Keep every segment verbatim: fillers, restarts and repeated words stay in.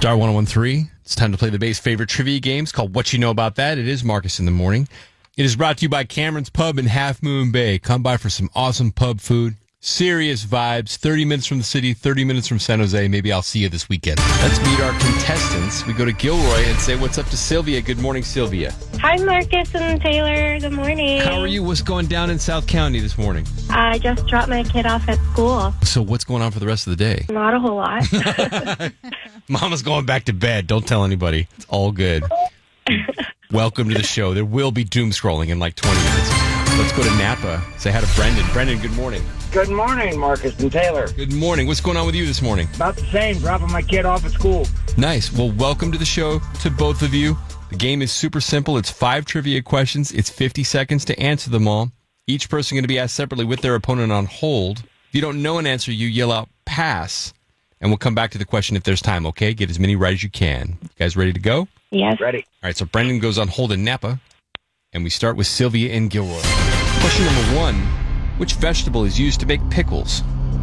Star one oh one three. It's time to play the Bay's favorite trivia games called What You Know About That. It is Marcus in the Morning. It is brought to you by Cameron's Pub in Half Moon Bay. Come by for some awesome pub food. Serious vibes. thirty minutes from the city, thirty minutes from San Jose. Maybe I'll see you this weekend. Let's meet our contestants. We go to Gilroy and say what's up to Sylvia. Good morning, Sylvia. Hi, Marcus and Taylor. Good morning. How are you? What's going down in South County this morning? I just dropped my kid off at school. So what's going on for the rest of the day? Not a whole lot. Mama's going back to bed. Don't tell anybody. It's all good. Welcome to the show. There will be doom scrolling in like twenty minutes. Let's go to Napa. Say hi to Brendan. Brendan, good morning. Good morning, Marcus and Taylor. Good morning. What's going on with you this morning? About the same, dropping my kid off at school. Nice. Well, welcome to the show to both of you. The game is super simple. It's five trivia questions. It's fifty seconds to answer them all. Each person going to be asked separately with their opponent on hold. If you don't know an answer, you yell out pass, and we'll come back to the question if there's time, okay? Get as many right as you can. You guys ready to go? Yes. Ready. All right, so Brendan goes on hold in Napa, and we start with Sylvia in Gilroy. Question number one, which vegetable is used to make pickles?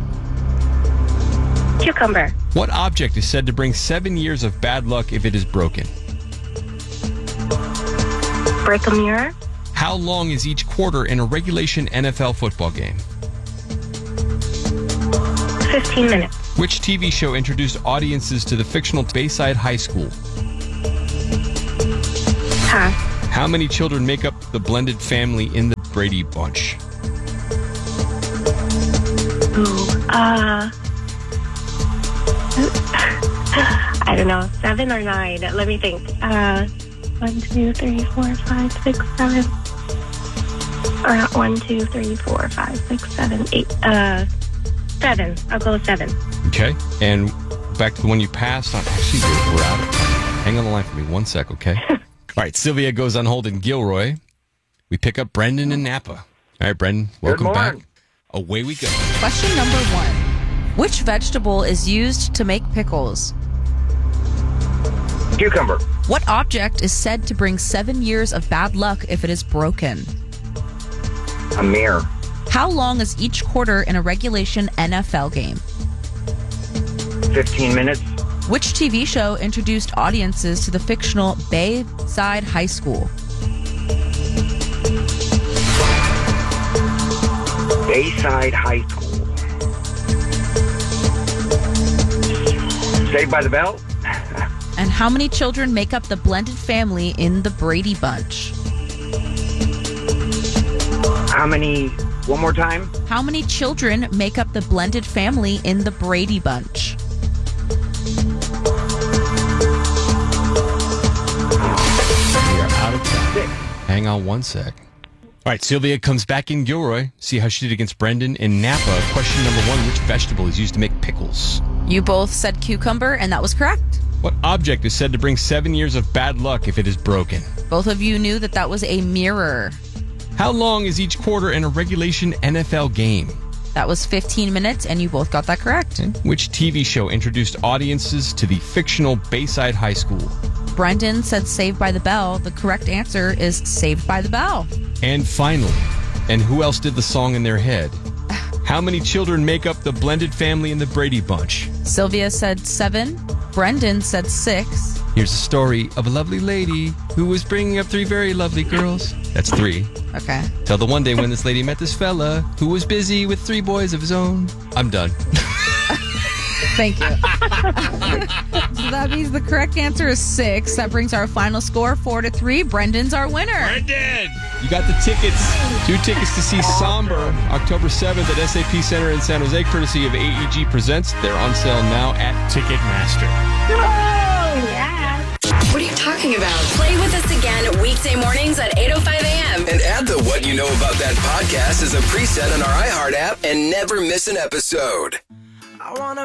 Cucumber. What object is said to bring seven years of bad luck if it is broken? Break a mirror. How long is each quarter in a regulation N F L football game? fifteen minutes. Which T V show introduced audiences to the fictional Bayside High School? Pass. How many children make up the blended family in the Brady Bunch? Ooh. Uh. I don't know. Seven or nine. Let me think. Uh. One, two, three, four, five, six, seven. Or not one, two, three, four, five, six, seven, eight. Uh. Seven. I'll go with seven. Okay. And back to the one you passed on. Actually, we're we're out of time. Hang on the line for me one sec, okay? All right, Sylvia goes on hold in Gilroy. We pick up Brendan in Napa. All right, Brendan, welcome Good back. morning. Away we go. Question number one. Which vegetable is used to make pickles? Cucumber. What object is said to bring seven years of bad luck if it is broken? A mirror. How long is each quarter in a regulation N F L game? fifteen minutes. Which T V show introduced audiences to the fictional Bayside High School? Bayside High School. Saved by the Bell. And how many children make up the blended family in the Brady Bunch? How many? One more time. How many children make up the blended family in the Brady Bunch? We are out of time. Six. Hang on one sec. All right, Sylvia comes back in Gilroy. See how she did against Brendan in Napa. Question number one, which vegetable is used to make pickles? You both said cucumber, and that was correct. What object is said to bring seven years of bad luck if it is broken? Both of you knew that that was a mirror. How long is each quarter in a regulation N F L game? That was fifteen minutes, and you both got that correct. Which T V show introduced audiences to the fictional Bayside High School? Brendan said Saved by the Bell. The correct answer is Saved by the Bell. And finally, and who else did the song in their head? How many children make up the blended family in the Brady Bunch? Sylvia said seven. Brendan said six. Here's a story of a lovely lady who was bringing up three very lovely girls. That's three. Okay. Till the one day when this lady met this fella who was busy with three boys of his own. I'm done. Thank you. So that means the correct answer is six. That brings our final score four to three. Brendan's our winner. Brendan! You got the tickets. Two tickets to see Somber October seventh at S A P Center in San Jose, courtesy of A E G Presents. They're on sale now at Ticketmaster. Oh, yeah. What are you talking about? Play with us again weekday mornings at eight oh five a.m. And add the What You Know About That podcast as a preset on our iHeart app and never miss an episode. I wanna